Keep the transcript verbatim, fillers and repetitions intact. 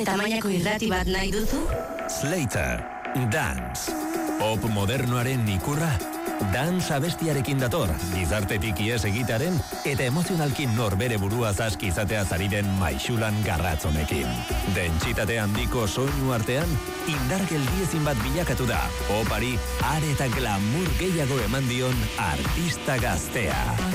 Zure tamainako irrati bat nahi duzu? Slater, Dance. Pop modernoaren ikurra. Dance abestiarekin dator, gizartetik ies egitaren eta emozionalki norbere burua zaski izatea zariren maixulan garratzonekin. Dentsitate handiko soinu artean, indar geldiezin bat bilakatu da, popari are eta glamour gehiago eman dion artista gaztea.